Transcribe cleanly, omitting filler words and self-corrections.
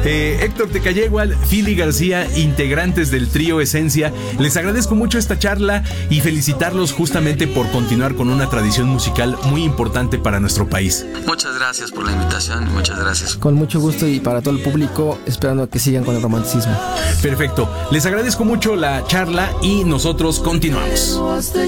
Héctor Tecayegual, Fili García, integrantes del trío Esencia, les agradezco mucho esta charla y felicitarlos justamente por continuar con una tradición musical muy importante para nuestro país. Muchas gracias por la invitación, muchas gracias. Con mucho gusto y para todo el público, esperando que sigan con el romanticismo. Perfecto, les agradezco mucho la charla y nosotros continuamos.